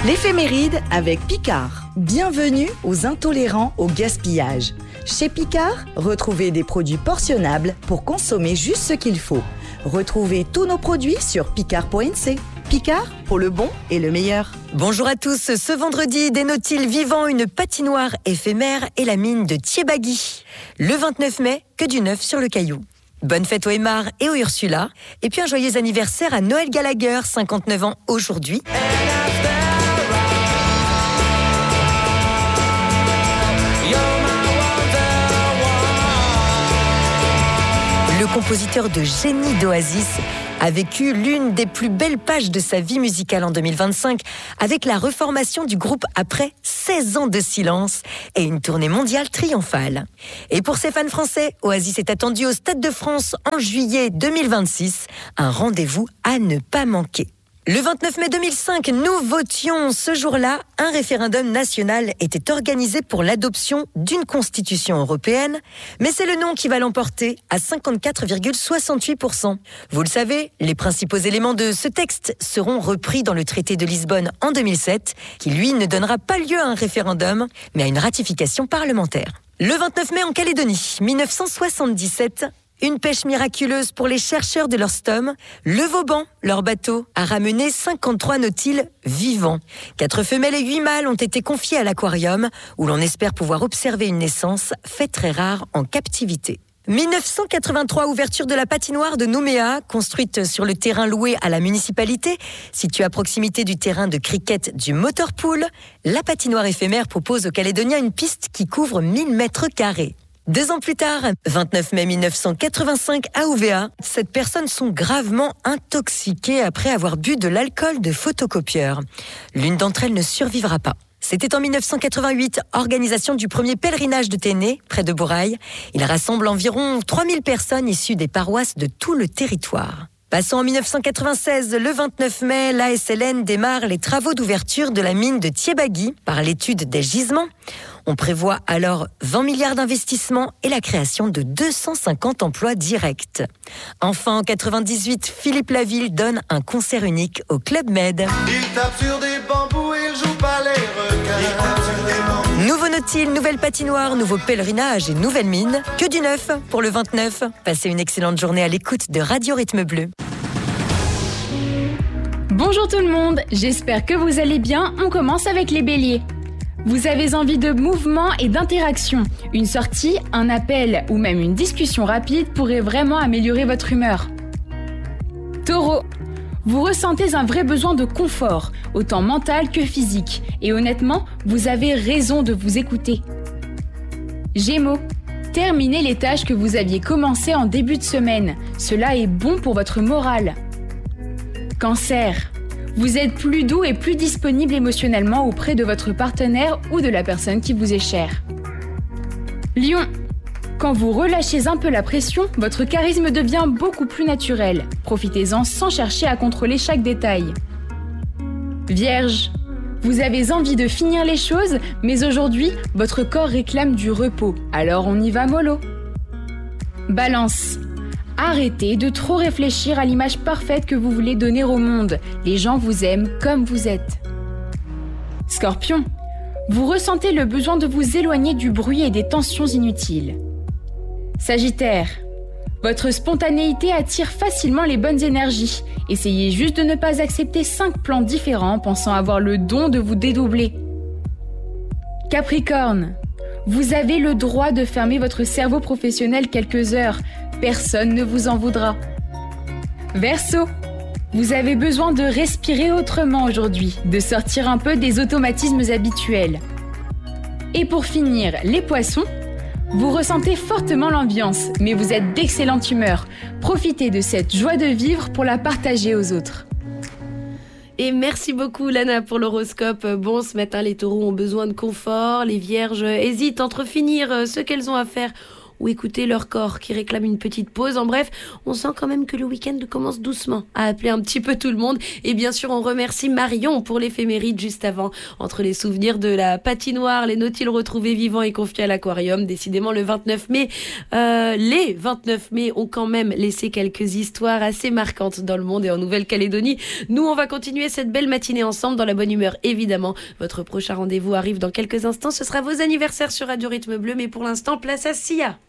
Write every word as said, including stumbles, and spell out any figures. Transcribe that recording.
L'éphéméride avec Picard. Bienvenue aux intolérants au gaspillage. Chez Picard, retrouvez des produits portionnables pour consommer juste ce qu'il faut. Retrouvez tous nos produits sur picard point n c. Picard, pour le bon et le meilleur. Bonjour à tous, ce vendredi, des nautiles vivants, une patinoire éphémère et la mine de Thiébagui. Le vingt-neuf mai, que du neuf sur le Caillou. Bonne fête au Aymar et au Ursula. Et puis un joyeux anniversaire à Noël Gallagher, cinquante-neuf ans aujourd'hui. Le compositeur de génie d'Oasis a vécu l'une des plus belles pages de sa vie musicale en deux mille vingt-cinq avec la reformation du groupe après seize ans de silence et une tournée mondiale triomphale. Et pour ses fans français, Oasis est attendu au Stade de France en juillet deux mille vingt-six, un rendez-vous à ne pas manquer. Le vingt-neuf mai deux mille cinq, nous votions. Ce jour-là, un référendum national était organisé pour l'adoption d'une constitution européenne, mais c'est le non qui va l'emporter à cinquante-quatre virgule soixante-huit pour cent. Vous le savez, les principaux éléments de ce texte seront repris dans le traité de Lisbonne en deux mille sept, qui lui ne donnera pas lieu à un référendum, mais à une ratification parlementaire. Le vingt-neuf mai en Calédonie, mille neuf cent soixante-dix-sept, une pêche miraculeuse pour les chercheurs de leur Stom. Le Vauban, leur bateau, a ramené cinquante-trois nautiles vivants. Quatre femelles et huit mâles ont été confiés à l'aquarium, où l'on espère pouvoir observer une naissance, fait très rare en captivité. mille neuf cent quatre-vingt-trois, ouverture de la patinoire de Nouméa, construite sur le terrain loué à la municipalité, située à proximité du terrain de cricket du Motorpool. La patinoire éphémère propose aux Calédoniens une piste qui couvre mille mètres carrés. Deux ans plus tard, vingt-neuf mai mille neuf cent quatre-vingt-cinq à Ouvéa, sept personnes sont gravement intoxiquées après avoir bu de l'alcool de photocopieur. L'une d'entre elles ne survivra pas. C'était en mille neuf cent quatre-vingt-huit, organisation du premier pèlerinage de Téné, près de Borail. Il rassemble environ trois mille personnes issues des paroisses de tout le territoire. Passons en mille neuf cent quatre-vingt-seize, le vingt-neuf mai, l'A S L N démarre les travaux d'ouverture de la mine de Thiébagui par l'étude des gisements. On prévoit alors vingt milliards d'investissements et la création de deux cent cinquante emplois directs. Enfin, en quatre-vingt-dix-huit, Philippe Laville donne un concert unique au Club Med. Il tape sur des bambous et il joue pas les requins. Nouveau nautile, nouvelle patinoire, nouveau pèlerinage et nouvelle mine. Que du neuf pour le vingt-neuf. Passez une excellente journée à l'écoute de Radio Rythme Bleu. Bonjour tout le monde, j'espère que vous allez bien. On commence avec les béliers. Vous avez envie de mouvement et d'interaction. Une sortie, un appel ou même une discussion rapide pourrait vraiment améliorer votre humeur. Taureau, vous ressentez un vrai besoin de confort, autant mental que physique. Et honnêtement, vous avez raison de vous écouter. Gémeaux, terminez les tâches que vous aviez commencées en début de semaine. Cela est bon pour votre morale. Cancer, vous êtes plus doux et plus disponible émotionnellement auprès de votre partenaire ou de la personne qui vous est chère. Lion, quand vous relâchez un peu la pression, votre charisme devient beaucoup plus naturel. Profitez-en sans chercher à contrôler chaque détail. Vierge, vous avez envie de finir les choses, mais aujourd'hui, votre corps réclame du repos. Alors on y va mollo. Balance, arrêtez de trop réfléchir à l'image parfaite que vous voulez donner au monde. Les gens vous aiment comme vous êtes. Scorpion, vous ressentez le besoin de vous éloigner du bruit et des tensions inutiles. Sagittaire, votre spontanéité attire facilement les bonnes énergies. Essayez juste de ne pas accepter cinq plans différents pensant avoir le don de vous dédoubler. Capricorne, vous avez le droit de fermer votre cerveau professionnel quelques heures. Personne ne vous en voudra. Verseau, vous avez besoin de respirer autrement aujourd'hui, de sortir un peu des automatismes habituels. Et pour finir, les poissons, vous ressentez fortement l'ambiance, mais vous êtes d'excellente humeur. Profitez de cette joie de vivre pour la partager aux autres. Et merci beaucoup Lana pour l'horoscope. Bon, ce matin, les taureaux ont besoin de confort, les vierges hésitent entre finir ce qu'elles ont à faire ou écouter leur corps qui réclame une petite pause. En bref, on sent quand même que le week-end commence doucement à appeler un petit peu tout le monde. Et bien sûr, on remercie Marion pour l'éphéméride juste avant. Entre les souvenirs de la patinoire, les nautiles retrouvés vivants et confiés à l'aquarium. Décidément, le vingt-neuf mai, euh, les vingt-neuf mai ont quand même laissé quelques histoires assez marquantes dans le monde et en Nouvelle-Calédonie. Nous, on va continuer cette belle matinée ensemble dans la bonne humeur, évidemment. Votre prochain rendez-vous arrive dans quelques instants. Ce sera vos anniversaires sur Radio Rythme Bleu, mais pour l'instant, place à Sia.